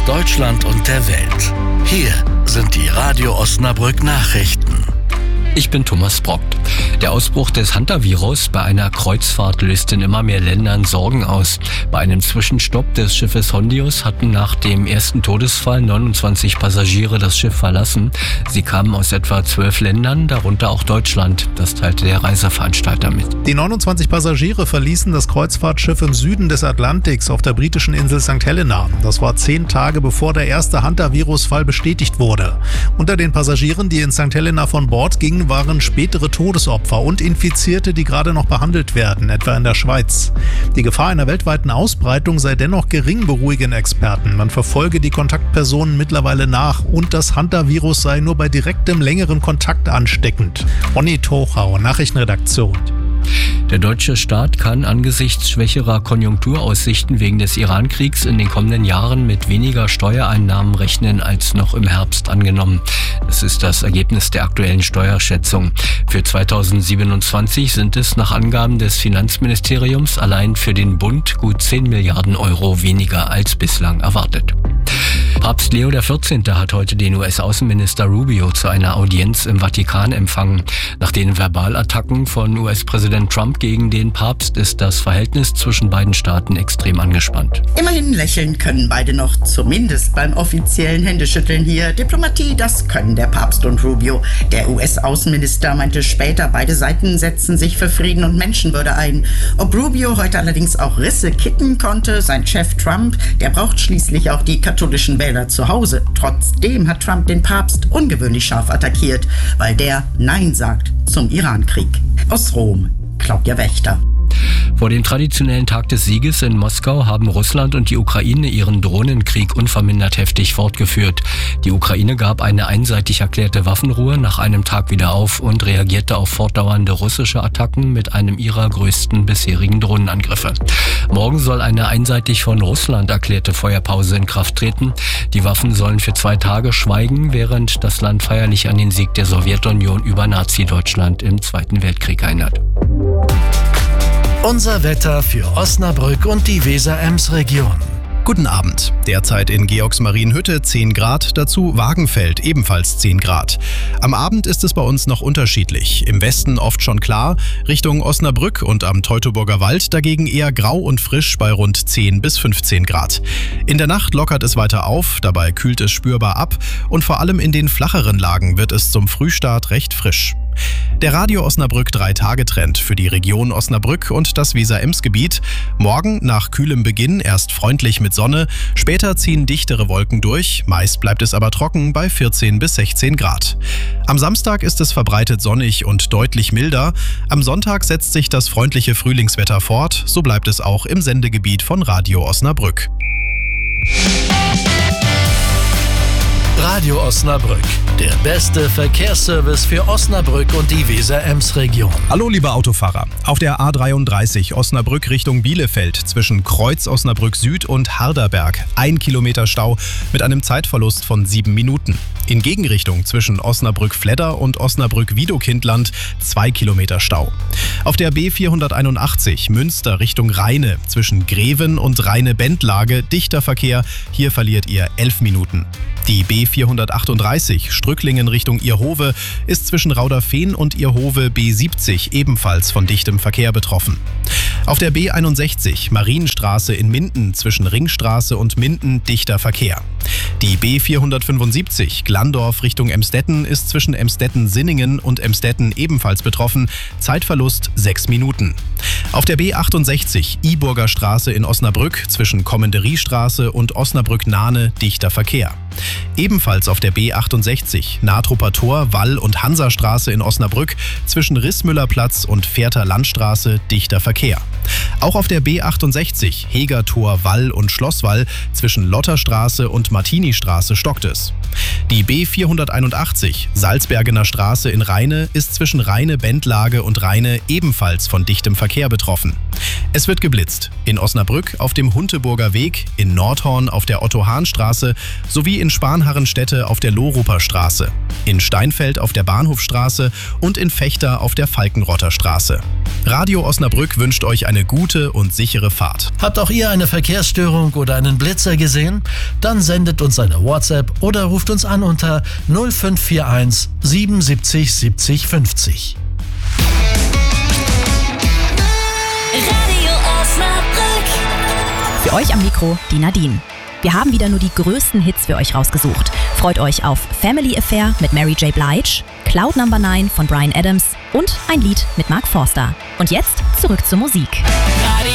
Deutschland und der Welt. Hier sind die Radio Osnabrück Nachrichten. Ich bin Thomas Brockt. Der Ausbruch des Hantavirus bei einer Kreuzfahrt löst in immer mehr Ländern Sorgen aus. Bei einem Zwischenstopp des Schiffes Hondius hatten nach dem ersten Todesfall 29 Passagiere das Schiff verlassen. Sie kamen aus etwa 12 Ländern, darunter auch Deutschland. Das teilte der Reiseveranstalter mit. Die 29 Passagiere verließen das Kreuzfahrtschiff im Süden des Atlantiks auf der britischen Insel St. Helena. Das war 10 Tage bevor der erste Hantavirus-Fall bestätigt wurde. Unter den Passagieren, die in St. Helena von Bord gingen, waren spätere Todesopfer und Infizierte, die gerade noch behandelt werden, etwa in der Schweiz. Die Gefahr einer weltweiten Ausbreitung sei dennoch gering, beruhigen Experten. Man verfolge die Kontaktpersonen mittlerweile nach und das Hantavirus sei nur bei direktem, längeren Kontakt ansteckend. Onni Tochau, Nachrichtenredaktion. Der deutsche Staat kann angesichts schwächerer Konjunkturaussichten wegen des Iran-Kriegs in den kommenden Jahren mit weniger Steuereinnahmen rechnen als noch im Herbst angenommen. Das ist das Ergebnis der aktuellen Steuerschätzung. Für 2027 sind es nach Angaben des Finanzministeriums allein für den Bund gut 10 Milliarden Euro weniger als bislang erwartet. Papst Leo XIV. Hat heute den US-Außenminister Rubio zu einer Audienz im Vatikan empfangen. Nach den Verbalattacken von US-Präsident Trump gegen den Papst ist das Verhältnis zwischen beiden Staaten extrem angespannt. Immerhin lächeln können beide noch, zumindest beim offiziellen Händeschütteln hier. Diplomatie, das können der Papst und Rubio. Der US-Außenminister meinte später, beide Seiten setzen sich für Frieden und Menschenwürde ein. Ob Rubio heute allerdings auch Risse kitten konnte, sein Chef Trump, der braucht schließlich auch die katholischen Wähler zu Hause. Trotzdem hat Trump den Papst ungewöhnlich scharf attackiert, weil der Nein sagt zum Iran-Krieg. Aus Rom, Claudia Wächter. Vor dem traditionellen Tag des Sieges in Moskau haben Russland und die Ukraine ihren Drohnenkrieg unvermindert heftig fortgeführt. Die Ukraine gab eine einseitig erklärte Waffenruhe nach einem Tag wieder auf und reagierte auf fortdauernde russische Attacken mit einem ihrer größten bisherigen Drohnenangriffe. Morgen soll eine einseitig von Russland erklärte Feuerpause in Kraft treten. Die Waffen sollen für 2 Tage schweigen, während das Land feierlich an den Sieg der Sowjetunion über Nazi-Deutschland im Zweiten Weltkrieg erinnert. Unser Wetter für Osnabrück und die Weser-Ems-Region. Guten Abend. Derzeit in Georgsmarienhütte 10 Grad, dazu Wagenfeld ebenfalls 10 Grad. Am Abend ist es bei uns noch unterschiedlich. Im Westen oft schon klar, Richtung Osnabrück und am Teutoburger Wald dagegen eher grau und frisch bei rund 10 bis 15 Grad. In der Nacht lockert es weiter auf, dabei kühlt es spürbar ab und vor allem in den flacheren Lagen wird es zum Frühstart recht frisch. Der Radio Osnabrück 3-Tage-Trend für die Region Osnabrück und das Weser-Ems-Gebiet. Morgen nach kühlem Beginn erst freundlich mit Sonne, später ziehen dichtere Wolken durch, meist bleibt es aber trocken bei 14 bis 16 Grad. Am Samstag ist es verbreitet sonnig und deutlich milder. Am Sonntag setzt sich das freundliche Frühlingswetter fort, so bleibt es auch im Sendegebiet von Radio Osnabrück. Radio Osnabrück, der beste Verkehrsservice für Osnabrück und die Weser-Ems-Region. Hallo liebe Autofahrer. Auf der A33 Osnabrück Richtung Bielefeld zwischen Kreuz Osnabrück Süd und Harderberg 1 Kilometer Stau mit einem Zeitverlust von 7 Minuten. In Gegenrichtung zwischen Osnabrück-Fledder und Osnabrück-Wiedokindland 2 Kilometer Stau. Auf der B481 Münster Richtung Rheine zwischen Greven und Rheine-Bendlage dichter Verkehr. Hier verliert ihr 11 Minuten. Die B438 Strücklingen Richtung Ierhove ist zwischen Rauderfehn und Ierhove B70 ebenfalls von dichtem Verkehr betroffen. Auf der B61 Marienstraße in Minden zwischen Ringstraße und Minden dichter Verkehr. Die B475 Glandorf Richtung Emstetten ist zwischen Emstetten-Sinningen und Emstetten ebenfalls betroffen. Zeitverlust 6 Minuten. Auf der B68 Iburger Straße in Osnabrück zwischen Kommenderiestraße und Osnabrück-Nahne dichter Verkehr. Ebenfalls auf der B68 Natrupper Tor, Wall- und Hansastraße in Osnabrück zwischen Rissmüllerplatz und Fährter Landstraße dichter Verkehr. Auch auf der B68 Hegertor, Wall und Schlosswall zwischen Lotterstraße und Martini-Straße stockt es. Die B481 Salzbergener Straße in Rheine ist zwischen Rheine-Bendlage und Rheine ebenfalls von dichtem Verkehr betroffen. Es wird geblitzt. In Osnabrück auf dem Hunteburger Weg, in Nordhorn auf der Otto-Hahn-Straße sowie in Spanharrenstädte auf der Lohruper Straße, in Steinfeld auf der Bahnhofstraße und in Vechta auf der Falkenrotter Straße. Radio Osnabrück wünscht euch eine gute und sichere Fahrt. Habt auch ihr eine Verkehrsstörung oder einen Blitzer gesehen? Dann sendet uns eine WhatsApp oder ruft uns an unter 0541 77 70 50. Radio Osnabrück. Für euch am Mikro die Nadine. Wir haben wieder nur die größten Hits für euch rausgesucht. Freut euch auf Family Affair mit Mary J. Blige, Cloud No. 9 von Bryan Adams und ein Lied mit Mark Forster. Und jetzt zurück zur Musik.